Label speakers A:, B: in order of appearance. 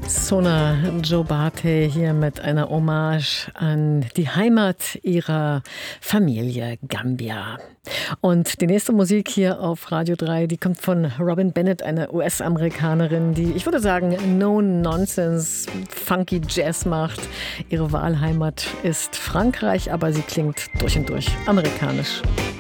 A: Sona Jobbate hier mit einer Hommage an die Heimat ihrer Familie Gambia. Und die nächste Musik hier auf Radio 3, die kommt von Robin Bennett, eine US-Amerikanerin, die, ich würde sagen, No-Nonsense, funky Jazz macht. Ihre Wahlheimat ist Frankreich, aber sie klingt durch und durch amerikanisch.